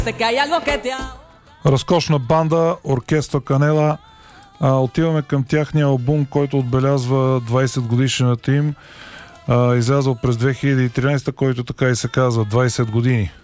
Разкошна банда, оркестър Канела. Отиваме към тяхния албум, който отбелязва 20 годишната им. Излязъл през 2013, който така и се казва 20 години.